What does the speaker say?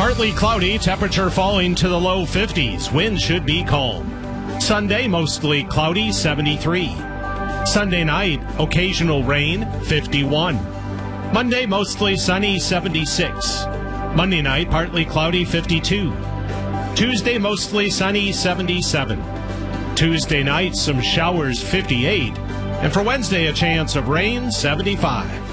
Partly cloudy, temperature falling to the low 50s. Wind should be calm. Sunday, mostly cloudy, 73. Sunday night, occasional rain, 51. Monday, mostly sunny, 76. Monday night, partly cloudy, 52. Tuesday, mostly sunny, 77. Tuesday night, some showers, 58. And for Wednesday, a chance of rain, 75.